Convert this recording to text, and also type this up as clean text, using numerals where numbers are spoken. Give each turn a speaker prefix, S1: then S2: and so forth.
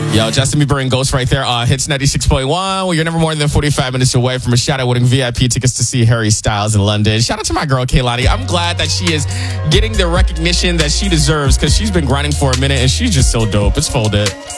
S1: Yo, Justin Bieber and Ghost right there. Hits 96.1. Well, you're never more than 45 minutes away from a shout out winning VIP tickets to see Harry Styles in London. Shout out to my girl, Kehlani. I'm glad that she is getting the recognition that she deserves because she's been grinding for a minute and she's just so dope. It's folded.